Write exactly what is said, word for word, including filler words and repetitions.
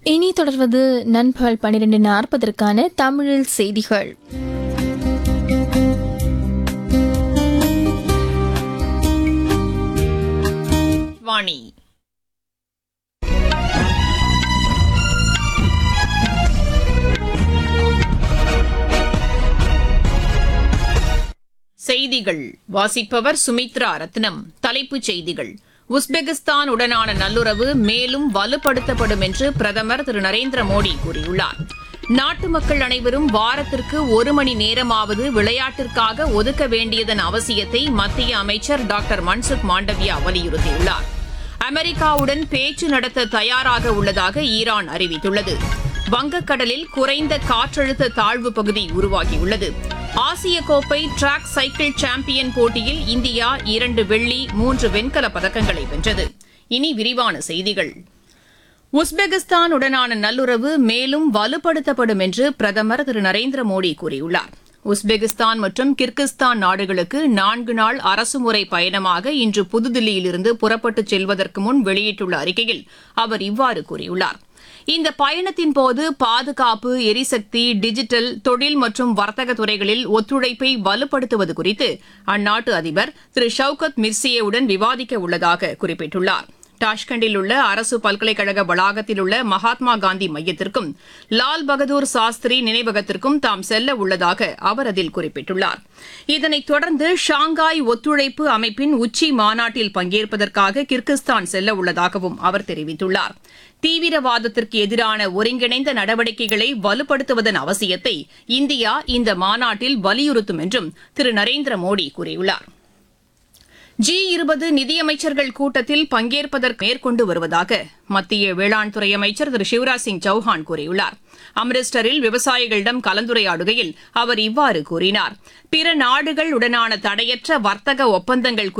இனி தொடர்வது நண்பகல் பன்னிரண்டு நாற்பதற்கான தமிழில் செய்திகள். வாணி செய்திகள் வாசிப்பவர் சுமித்ரா ரத்னம். தலைப்புச் செய்திகள்: உஸ்பெகிஸ்தான் உடனான நல்லுறவு மேலும் வலுப்படுத்தப்படும் என்று பிரதமர் திரு நரேந்திர மோடி கூறியுள்ளார். நாட்டு மக்கள் அனைவரும் வாரத்திற்கு ஒரு மணி நேரமாவது விளையாட்டிற்காக ஒதுக்க வேண்டியதன் அவசியத்தை மத்திய அமைச்சர் டாக்டர் மன்சுக் மாண்டவியா வலியுறுத்தியுள்ளார். அமெரிக்காவுடன் பேச்சு நடத்த தயாராக உள்ளதாக ஈரான் அறிவித்துள்ளது. வங்கக்கடலில் குறைந்த காற்றழுத்த தாழ்வு பகுதி உருவாகியுள்ளது. ஆசிய கோப்பை டிராக் சைக்கிள் சாம்பியன் போட்டியில் இந்தியா இரண்டு வெள்ளி மூன்று வெண்கலப் பதக்கங்களை வென்றது. இனி விரிவான செய்திகள். உஸ்பெகிஸ்தான் உடனான நல்லுறவு மேலும் வலுப்படுத்தப்படும் என்று பிரதமர் திரு நரேந்திர மோடி கூறியுள்ளார். உஸ்பெகிஸ்தான் மற்றும் கிர்கிஸ்தான் நாடுகளுக்கு நான்கு நாள் அரசுமுறை பயணமாக இன்று புதுதில்லியிலிருந்து புறப்பட்டுச் செல்வதற்கு முன் வெளியிட்டுள்ள அறிக்கையில் அவர் இவ்வாறு கூறியுள்ளார். இந்த பயணத்தின் போது பாதுகாப்பு, எரிசக்தி, டிஜிட்டல், தொழில் மற்றும் வர்த்தக துறைகளில் ஒத்துழைப்பை வலுப்படுத்துவது குறித்து அந்நாட்டு அதிபர் திரு ஷவுகத் மிர்சியோவுடன் விவாதிக்க உள்ளதாக குறிப்பிட்டுள்ளார். டாஷ்கண்டில் உள்ள அரசு பல்கலைக்கழக வளாகத்தில் உள்ள மகாத்மா காந்தி மையத்திற்கும் லால் பகதூர் சாஸ்திரி நினைவகத்திற்கும் தாம் செல்ல உள்ளதாக அவர் அதில் குறிப்பிட்டுள்ளார். இதனைத் தொடர்ந்து ஷாங்காய் ஒத்துழைப்பு அமைப்பின் உச்சி மாநாட்டில் பங்கேற்பதற்காக கிர்கிஸ்தான் செல்ல உள்ளதாகவும் அவர் தெரிவித்துள்ளார். தீவிரவாதத்திற்கு எதிரான ஒருங்கிணைந்த நடவடிக்கைகளை வலுப்படுத்துவதன் அவசியத்தை இந்தியா இந்த மாநாட்டில் வலியுறுத்தும் என்றும் திரு நரேந்திர மோடி கூறியுள்ளார். ஜி இருபது நிதியமைச்சர்கள் கூட்டத்தில் பங்கேற்பதற்கு மேற்கொண்டு வருவதாக மத்திய வேளாண் துறை அமைச்சர் திரு சிவராஜ் சிங் சௌஹான் கூறியுள்ளார். அம்ரிஸ்டரில் விவசாயிகளிடம் கலந்துரையாடுகையில் அவர் இவ்வாறு கூறினார். பிற நாடுகள் உடனான தடையற்ற வர்த்தக ஒப்பந்தங்கள்